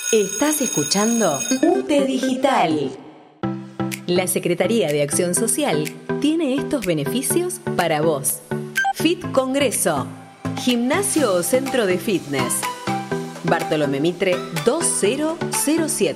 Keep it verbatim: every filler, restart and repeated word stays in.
Estás escuchando U T E Digital. La Secretaría de Acción Social tiene estos beneficios para vos. Fit Congreso, gimnasio o centro de fitness. Bartolomé Mitre dos mil siete.